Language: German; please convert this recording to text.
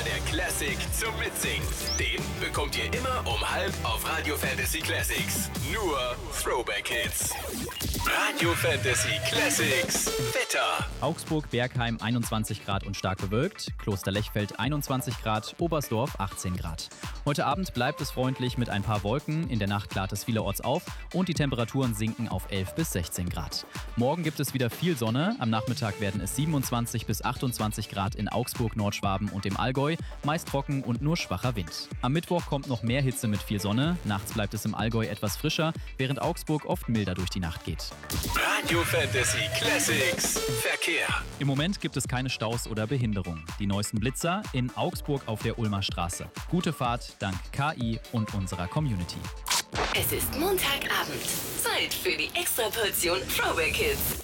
der Classic zum Mitsingen. Den bekommt ihr immer um 12 auf Radio Fantasy Classics. Nur Throwback-Hits. Radio Fantasy Classics Wetter. Augsburg-Bergheim 21 Grad und stark bewölkt, Kloster-Lechfeld 21 Grad, Oberstdorf 18 Grad. Heute Abend bleibt es freundlich mit ein paar Wolken, in der Nacht klart es vielerorts auf und die Temperaturen sinken auf 11 bis 16 Grad. Morgen gibt es wieder viel Sonne, am Nachmittag werden es 27 bis 28 Grad in Augsburg, Nordschwaben und im Allgäu, meist trocken und nur schwacher Wind. Am Mittwoch kommt noch mehr Hitze mit viel Sonne, nachts bleibt es im Allgäu etwas frischer, während Augsburg oft milder durch die Nacht geht. Radio Fantasy Classics Verkehr. Im Moment gibt es keine Staus oder Behinderung. Die neuesten Blitzer in Augsburg auf der Ulmer Straße. Gute Fahrt dank KI und unserer Community. Es ist Montagabend. Zeit für die Extraportion Throwback Hits.